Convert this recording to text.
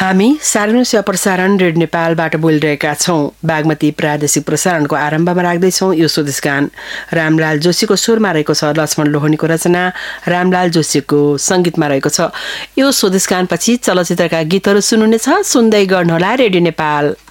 हामी सार्नु सेवा प्रसारण रेडियो नेपालबाट बोलिरहेका छौँ। बागमती प्रादेशिक प्रसारणको आरम्भमा राख्दैछौँ यो स्वदेश गान। रामलाल जोशीको स्वरमा रहेको छ, लक्ष्मण लोहनीको रचना, रामलाल जोशीको सङ्गीतमा रहेको छ। यो स्वदेश गानपछि चलचित्रका गीतहरू सुन्नुहुनेछ। सुन्दै गर्नुहोला रेडियो नेपाल।